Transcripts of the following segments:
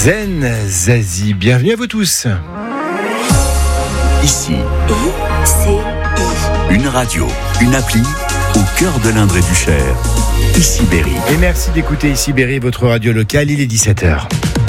Zen Zazie, bienvenue à vous tous. Ici, ICI. une radio, une appli au cœur de l'Indre et du Cher. Ici Berry. Et merci d'écouter Ici Berry, votre radio locale, il est 17h.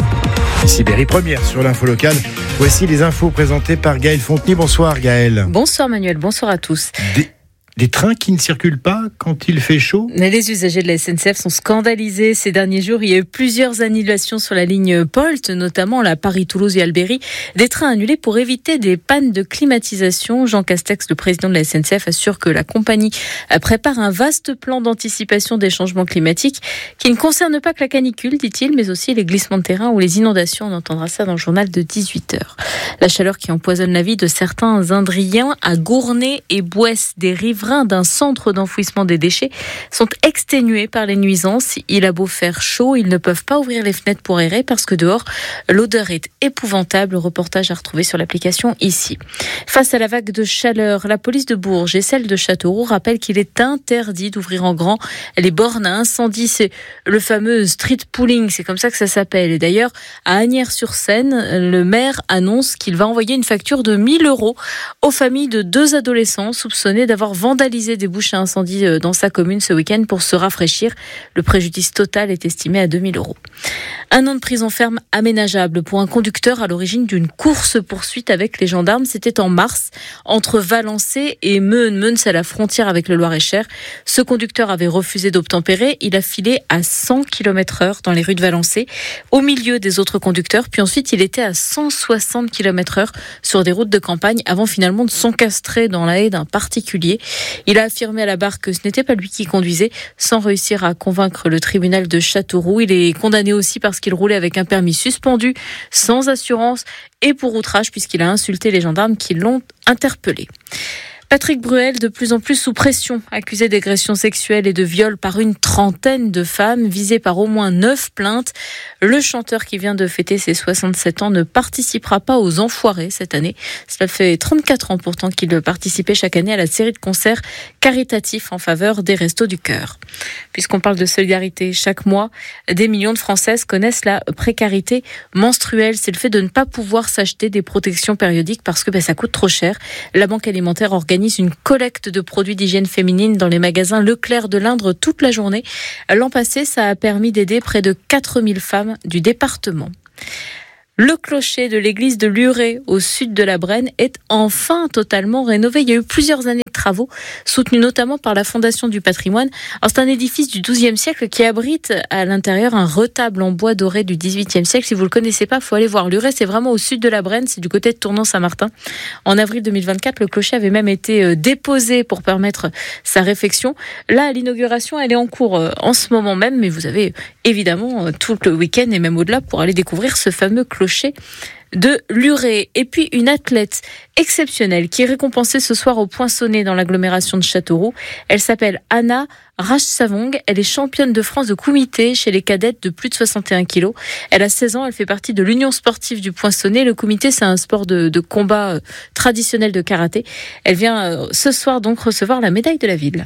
Ici Berry, première sur l'info locale. Voici les infos présentées par Gaël Fontenay. Bonsoir Gaël. Bonsoir Manuel, bonsoir à tous. Des trains qui ne circulent pas quand il fait chaud ? Les usagers de la SNCF sont scandalisés ces derniers jours. Il y a eu plusieurs annulations sur la ligne POLT, notamment la Paris-Toulouse et Albéry. Des trains annulés pour éviter des pannes de climatisation. Jean Castex, le président de la SNCF, assure que la compagnie prépare un vaste plan d'anticipation des changements climatiques qui ne concerne pas que la canicule, dit-il, mais aussi les glissements de terrain ou les inondations. On entendra ça dans le journal de 18h. La chaleur qui empoisonne la vie de certains Indriens à Gournay et Bouesse, des riverains d'un centre d'enfouissement des déchets sont exténués par les nuisances. Il a beau faire chaud, ils ne peuvent pas ouvrir les fenêtres pour aérer parce que dehors, l'odeur est épouvantable. Reportage à retrouver sur l'application ici. Face à la vague de chaleur, la police de Bourges et celle de Châteauroux rappellent qu'il est interdit d'ouvrir en grand les bornes à incendie. C'est le fameux street pooling, c'est comme ça que ça s'appelle. Et d'ailleurs, à Asnières-sur-Seine, le maire annonce qu'il va envoyer une facture de 1 000 € aux familles de 2 adolescents soupçonnés d'avoir vandalisé des bouches à incendie dans sa commune ce week-end pour se rafraîchir. Le préjudice total est estimé à 2 000 €. 1 an de prison ferme aménageable pour un conducteur à l'origine d'une course-poursuite avec les gendarmes. C'était en mars, entre Valençay et Meun. Meun, c'est à la frontière avec le Loir-et-Cher. Ce conducteur avait refusé d'obtempérer. Il a filé à 100 km/h dans les rues de Valençay, au milieu des autres conducteurs. Puis ensuite, il était à 160 km/h sur des routes de campagne avant finalement de s'encastrer dans la haie d'un particulier. Il a affirmé à la barre que ce n'était pas lui qui conduisait, sans réussir à convaincre le tribunal de Châteauroux. Il est condamné aussi parce qu'il roulait avec un permis suspendu, sans assurance et pour outrage puisqu'il a insulté les gendarmes qui l'ont interpellé. Patrick Bruel, de plus en plus sous pression, accusé d'agression sexuelle et de viol par une trentaine de femmes, visées par au moins 9 plaintes. Le chanteur qui vient de fêter ses 67 ans ne participera pas aux Enfoirés cette année. Cela fait 34 ans pourtant qu'il participait chaque année à la série de concerts caritatifs en faveur des Restos du Cœur. Puisqu'on parle de solidarité, chaque mois, des millions de Françaises connaissent la précarité menstruelle. C'est le fait de ne pas pouvoir s'acheter des protections périodiques parce que ça coûte trop cher. La Banque alimentaire organise une collecte de produits d'hygiène féminine dans les magasins Leclerc de l'Indre toute la journée. L'an passé, ça a permis d'aider près de 4000 femmes du département. Le clocher de l'église de Luret, au sud de la Brenne, est enfin totalement rénové. Il y a eu plusieurs années de travaux, soutenus notamment par la Fondation du patrimoine. Alors, c'est un édifice du XIIe siècle qui abrite à l'intérieur un retable en bois doré du XVIIIe siècle. Si vous ne le connaissez pas, il faut aller voir. Luret, c'est vraiment au sud de la Brenne, c'est du côté de Tournon-Saint-Martin. En avril 2024, le clocher avait même été déposé pour permettre sa réfection. Là, l'inauguration, elle est en cours en ce moment même, mais vous avez évidemment tout le week-end et même au-delà pour aller découvrir ce fameux clocher de Luret. Et puis une athlète exceptionnelle qui est récompensée ce soir au Poinçonnet dans l'agglomération de Châteauroux. Elle s'appelle Anna Rachsavong. Elle est championne de France de kumité chez les cadettes de plus de 61 kilos. Elle a 16 ans, elle fait partie de l'Union sportive du Poinçonnet. Le kumité, c'est un sport de combat traditionnel de karaté. Elle vient ce soir donc recevoir la médaille de la ville.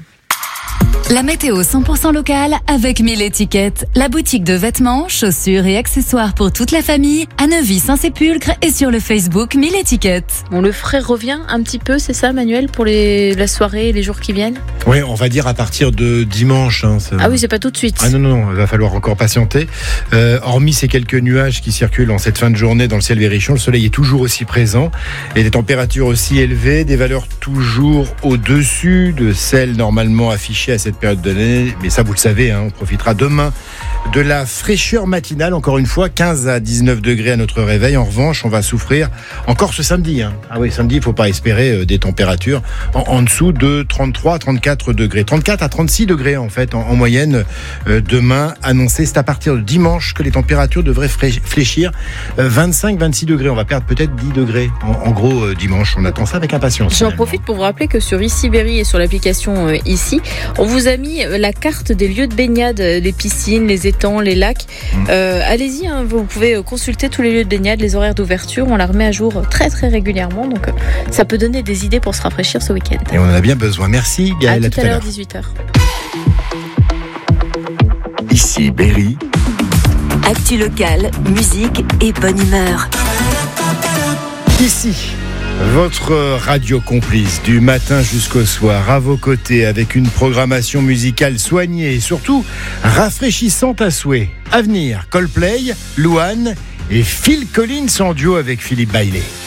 La météo 100% locale avec 1000 étiquettes. La boutique de vêtements, chaussures et accessoires pour toute la famille à Neuvy-Saint-Sépulcre et sur le Facebook 1000 étiquettes. Bon, le frais revient un petit peu, c'est ça Manuel, pour la soirée et les jours qui viennent ? Oui, on va dire à partir de dimanche. Ah oui, c'est pas tout de suite. Ah non, il va falloir encore patienter. Hormis ces quelques nuages qui circulent en cette fin de journée dans le ciel berrichon, le soleil est toujours aussi présent et des températures aussi élevées, des valeurs toujours au-dessus de celles normalement affichées à cette période de l'année. Mais ça, vous le savez, on profitera demain de la fraîcheur matinale, encore une fois, 15 à 19 degrés à notre réveil. En revanche, on va souffrir encore ce samedi. Ah oui, samedi, il ne faut pas espérer des températures en dessous de 33 à 34 degrés. 34 à 36 degrés, en fait, en moyenne, demain annoncé. C'est à partir de dimanche que les températures devraient fléchir. 25-26 degrés. On va perdre peut-être 10 degrés. En gros, dimanche, on attend ça avec impatience. J'en profite pour vous rappeler que sur Ici Berry et sur l'application Ici, on vous a mis la carte des lieux de baignade, les piscines, les étangs, les lacs. Allez-y, vous pouvez consulter tous les lieux de baignade, les horaires d'ouverture. On la remet à jour très très régulièrement, donc ça peut donner des idées pour se rafraîchir ce week-end. Et on en a bien besoin. Merci Gaël. À tout à l'heure, 18h. Ici Berry, Actu locale, musique et bonne humeur. Ici, votre radio complice du matin jusqu'au soir, à vos côtés, avec une programmation musicale soignée et surtout rafraîchissante à souhait. À venir, Coldplay, Luan et Phil Collins en duo avec Philippe Bailey.